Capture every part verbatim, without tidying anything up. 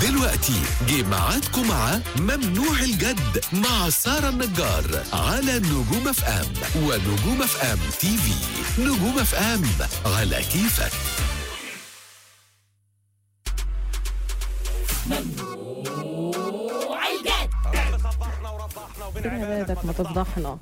دلوقتي جه ميعادكم مع ممنوع الجد مع سارة النجار على نجوم اف ام ونجوم اف ام تي في. نجوم اف ام على كيفك. ممنوع الجد. بدك ما تفضحنا.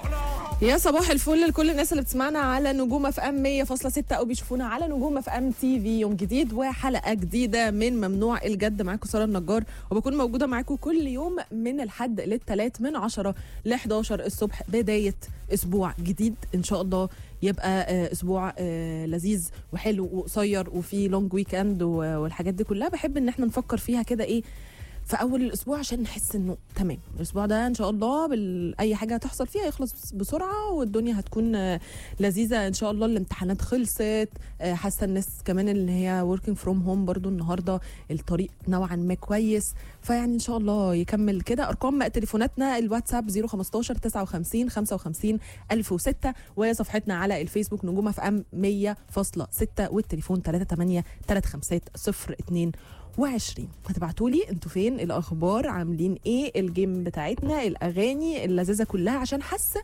يا صباح الفل لكل الناس اللي بتسمعنا على نجوم اف ام مية فاصلة ستة او بيشوفونا على نجوم اف ام تي في. يوم جديد وحلقه جديده من ممنوع الجد. معاكم ساره النجار وبكون موجوده معاكم كل يوم من الحد للثلاث من عشرة ل حداشر الصبح. بدايه اسبوع جديد ان شاء الله يبقى اسبوع لذيذ وحلو وقصير وفي لونج ويك اند والحاجات دي كلها. بحب ان احنا نفكر فيها كده ايه في اول الاسبوع عشان نحس انه تمام الاسبوع ده ان شاء الله بال... اي حاجه هتحصل فيها يخلص بسرعه والدنيا هتكون لذيذه ان شاء الله. الامتحانات خلصت، حاسه الناس كمان اللي هي working from home برضو النهارده الطريق نوعا ما كويس، فيعني ان شاء الله يكمل كده. ارقام تليفوناتنا الواتساب صفر خمستاشر تسعة وخمسين خمسة وخمسين ألف وستة وصفحتنا على الفيسبوك نجوم اف ام مية فاصلة ستة والتليفون ثلاثة ثمانية ثلاثة خمسة صفر اتنين وعشرين. هتبعتوا لي انتوا فين، الاخبار، عاملين ايه، الجيم بتاعتنا، الاغاني اللذيذه كلها، عشان حاسه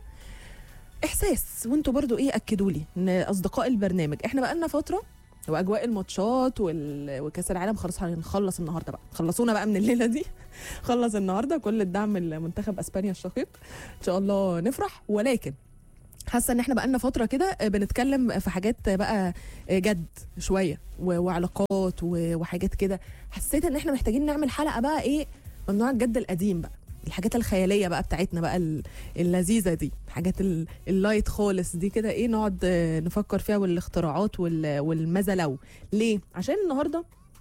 احساس وانتوا برضو ايه اكدوا لي ان اصدقاء البرنامج احنا بقالنا فتره واجواء الماتشات وال... وكاس العالم خلاص هنخلص النهارده بقى. خلصونا بقى من الليله دي خلص النهارده كل الدعم المنتخب اسبانيا الشقيق ان شاء الله نفرح. ولكن حاسه ان احنا بقالنا فتره كده بنتكلم في حاجات بقى جد شويه وعلاقات وحاجات كده. حسيت ان احنا محتاجين نعمل حلقه بقى ايه ممنوع الجد القديم بقى، الحاجات الخياليه بقى بتاعتنا بقى اللذيذه دي، الحاجات اللايت خالص دي كده ايه نقعد نفكر فيها والاختراعات والماذا لو. ليه؟ عشان النهارده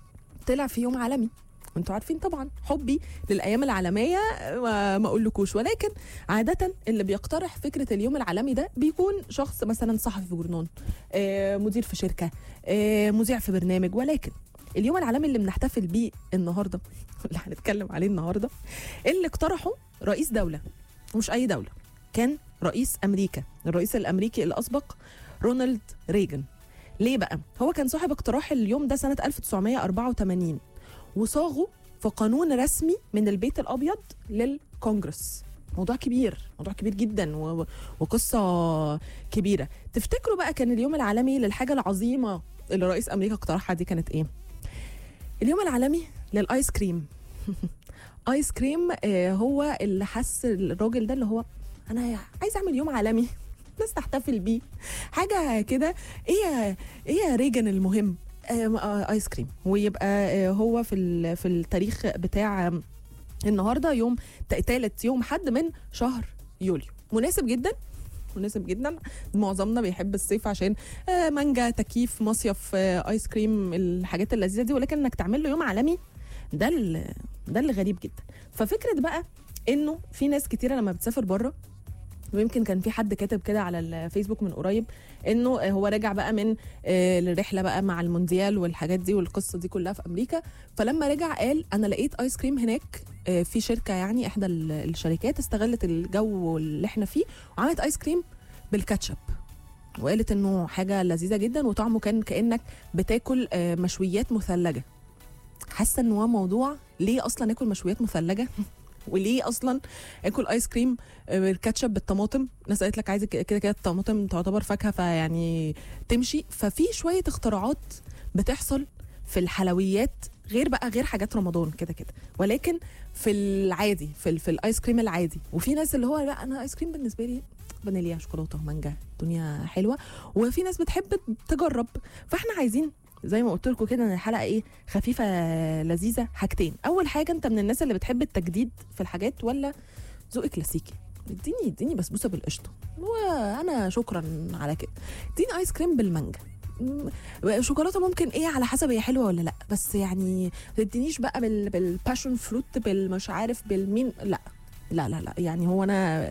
طلع في يوم عالمي وانتوا عارفين طبعا حبي للايام العالميه ما اقولكوش. ولكن عاده اللي بيقترح فكره اليوم العالمي ده بيكون شخص مثلا صحفي في جورنال، آه مدير في شركه، آه مذيع في برنامج. ولكن اليوم العالمي اللي بنحتفل بيه النهارده اللي هنتكلم عليه النهارده اللي اقترحه رئيس دوله، ومش اي دوله، كان رئيس امريكا، الرئيس الامريكي الاسبق رونالد ريغان. ليه بقى؟ هو كان صاحب اقتراح اليوم ده سنه ألف وتسعمية وأربعة وتمانين وصاغوا في قانون رسمي من البيت الابيض للكونجرس. موضوع كبير، موضوع كبير جدا وقصه كبيره. تفتكروا بقى كان اليوم العالمي للحاجه العظيمه اللي رئيس امريكا اقترحها دي كانت ايه؟ اليوم العالمي للايس كريم. ايس كريم هو اللي حس الراجل ده اللي هو انا عايز اعمل يوم عالمي الناس تحتفل بيه، حاجه كده. ايه ايه يا ريجن المهم ايس كريم، ويبقى هو في في التاريخ بتاع النهارده يوم ثالث يوم حد من شهر يوليو. مناسب جدا مناسب جدا. معظمنا بيحب الصيف عشان مانجا، تكييف، مصيف، ايس كريم، الحاجات اللذيذه دي. ولكن انك تعمل له يوم عالمي ده ده اللي غريب جدا. ففكره بقى انه في ناس كتيره لما بتسافر بره، ويمكن كان في حد كاتب كده على الفيسبوك من قريب انه هو راجع بقى من الرحله بقى مع المونديال والحاجات دي والقصه دي كلها في امريكا. فلما رجع قال انا لقيت ايس كريم هناك في شركه، يعني احدى الشركات استغلت الجو اللي احنا فيه وعملت ايس كريم بالكاتشب، وقالت انه حاجه لذيذه جدا وطعمه كان كانك بتاكل مشويات مثلجه. حاسه ان هو موضوع ليه اصلا اكل مشويات مثلجه وليه اصلا اكل ايس كريم بالكاتشب بالطماطم. ناس قالت لك عايزه كده كده الطماطم تعتبر فاكهه فيعني تمشي. ففي شويه اختراعات بتحصل في الحلويات غير بقى غير حاجات رمضان كده كده، ولكن في العادي في, في الايس كريم العادي. وفي ناس اللي هو لا انا ايس كريم بالنسبه لي فانيليا، شوكولاته، مانجا، الدنيا حلوه. وفي ناس بتحب تجرب. فاحنا عايزين زي ما قلت لكم كده ان الحلقه ايه خفيفه لذيذه. حاجتين، اول حاجه انت من الناس اللي بتحب التجديد في الحاجات ولا ذوق كلاسيكي؟ اديني اديني بسبوسه بالقشطه وانا شكرا على كده. اديني ايس كريم بالمانجا، شوكولاته ممكن ايه على حسب هي حلوه ولا لا، بس يعني ما تدينيش بقى بال بالباشون فروت بالمش عارف بالمين. لا لا لا لا يعني هو انا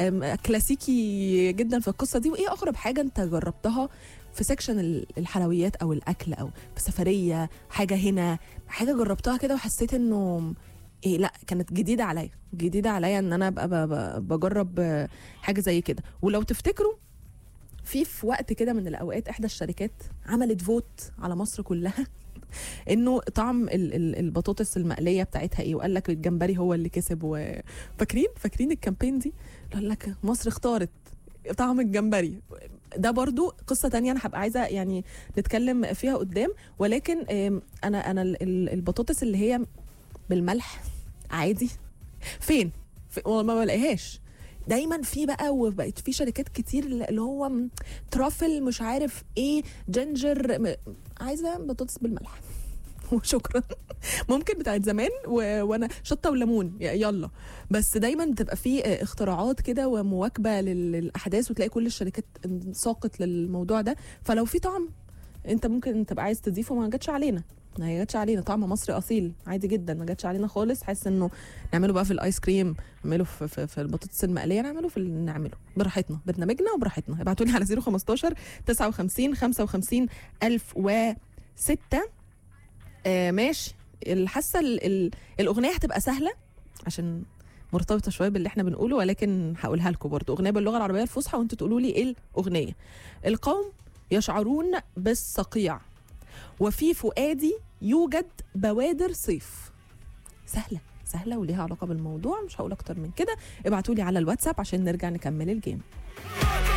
كلاسيكي جدا في القصه دي. وايه اغرب حاجه انت جربتها في سكشن الحلويات او الاكل او في سفريه، حاجه هنا حاجه جربتها كده وحسيت انه ايه لا كانت جديده عليا جديده عليا ان انا ابقى بجرب حاجه زي كده. ولو تفتكروا في في وقت كده من الاوقات احدى الشركات عملت فوت على مصر كلها انه طعم ال- ال- البطاطس المقليه بتاعتها ايه، وقال لك الجمبري هو اللي كسب. وفاكرين فاكرين الكامبين دي قال لك مصر اختارت طعم الجمبري. ده برضو قصة تانية أنا هبقى عايزة يعني نتكلم فيها قدام. ولكن أنا أنا البطاطس اللي هي بالملح عادي فين؟ في والله ما بلاقيهاش. دايما في بقى، وبقت في شركات كتير اللي هو ترافل مش عارف ايه جنجر. عايزة بطاطس بالملح وشكرا. ممكن بتاعت زمان و... وانا شطه وليمون يلا. بس دايما بتبقى في اختراعات كده ومواكبه للاحداث، وتلاقي كل الشركات انساقت للموضوع ده. فلو في طعم انت ممكن تبقى عايز تضيفه، ما جاتش علينا ما جاتش علينا طعم مصري اصيل عادي جدا، ما جاتش علينا خالص. حاسس انه نعمله بقى في الايس كريم، نعمله في, في, في البطاطس المقليه، نعمله في نعمله براحتنا، برنامجنا وبراحتنا. ابعتوا لي على صفر خمستاشر تسعة وخمسين خمسة وخمسين ألف وستة. آه ماشي. حاسه الاغنيه هتبقى سهله عشان مرتبطه شويه باللي احنا بنقوله، ولكن هقولها لكم برضو. اغنيه باللغه العربيه الفصحى وانتوا تقولوا لي ايه الاغنيه. القوم يشعرون بالصقيع وفي فؤادي يوجد بوادر صيف. سهله سهله وليها علاقه بالموضوع، مش هقول اكتر من كده. ابعتوا لي على الواتساب عشان نرجع نكمل الجيم.